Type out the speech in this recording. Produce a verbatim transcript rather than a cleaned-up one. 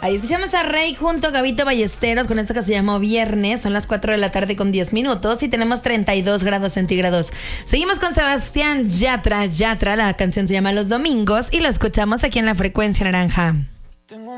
Ahí escuchamos a Rey junto a Gabito Ballesteros con esto que se llamó Viernes. Son las cuatro de la tarde con diez minutos y tenemos treinta y dos grados centígrados. Seguimos con Sebastián Yatra. Yatra, la canción se llama Los Domingos y lo escuchamos aquí en la Frecuencia Naranja. Tengo